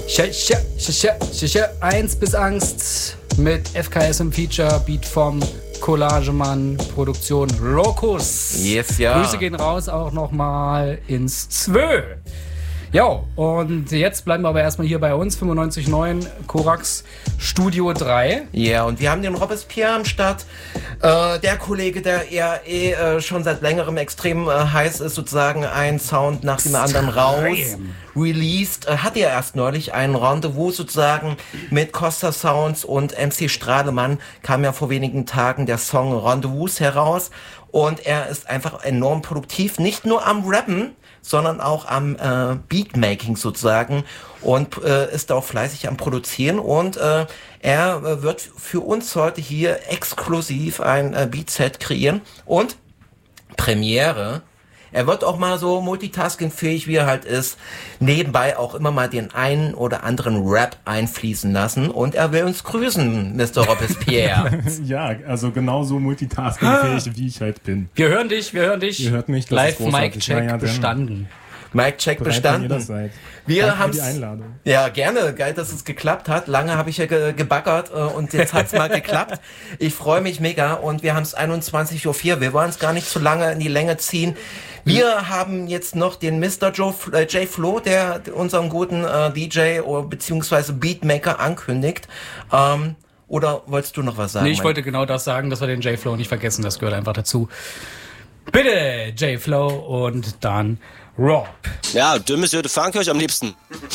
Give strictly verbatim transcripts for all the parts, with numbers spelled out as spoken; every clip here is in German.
eins bis Angst mit F K S im Feature, Beat vom Collagemann, Produktion Locus. Yes, ja. Grüße gehen raus auch nochmal ins Zwö. Jo, und jetzt bleiben wir aber erstmal hier bei uns, fünfundneunzig Komma neun Korax Studio drei. Ja, yeah, und wir haben den Robespierre am Start. Äh, der Kollege, der eher eh äh, schon seit längerem extrem äh, heiß ist, sozusagen ein Sound nach dem anderen raus released. Äh, hat er erst neulich ein Rendezvous sozusagen mit Costa Sounds und M C Strahlemann. Kam ja vor wenigen Tagen der Song Rendezvous heraus. Und er ist einfach enorm produktiv, nicht nur am Rappen, sondern auch am äh, Beatmaking sozusagen und äh, ist auch fleißig am Produzieren und äh, er äh, wird für uns heute hier exklusiv ein äh, Beatset kreieren und Premiere. Er wird auch mal so multitaskingfähig, wie er halt ist, nebenbei auch immer mal den einen oder anderen Rap einfließen lassen und er will uns grüßen, Mister Robespierre. Ja, also genauso multitaskingfähig, wie ich halt bin. Wir hören dich, wir hören dich. Ihr hört mich, das Live ist großartig. Mic-Check Ja, ja, bestanden. Mic-Check bestanden. Wir haben die Einladung. Ja, gerne. Geil, dass es geklappt hat. Lange habe ich ja ge- gebaggert äh, und jetzt hat's mal geklappt. Ich freue mich mega und wir haben es einundzwanzig Uhr vier. Wir wollen es gar nicht zu lange in die Länge ziehen. Wir mhm. haben jetzt noch den Mister Joe, äh, J Flow, der unseren guten äh, D J oder beziehungsweise Beatmaker ankündigt. Ähm, oder wolltest du noch was sagen? Nee, ich wollte genau das sagen, dass wir den J Flow nicht vergessen. Das gehört einfach dazu. Bitte, J Flow und dann Rob. Ja, De Monsieur de Funk höre ich am liebsten.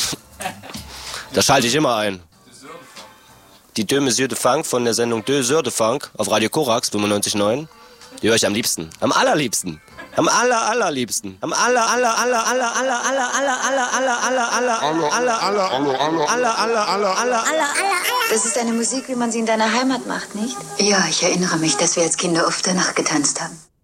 Da schalte ich immer ein. Die De Monsieur de Funk von der Sendung De Monsieur de Funk auf Radio Korax fünfundneunzig Komma neun, die höre ich am liebsten. Am allerliebsten. Am aller allerliebsten. Am aller aller aller aller aller aller aller aller aller aller aller aller aller aller aller aller aller aller. Das ist eine Musik, wie man sie in deiner Heimat macht, nicht? Ja, ich erinnere mich, dass wir als Kinder oft danach getanzt haben.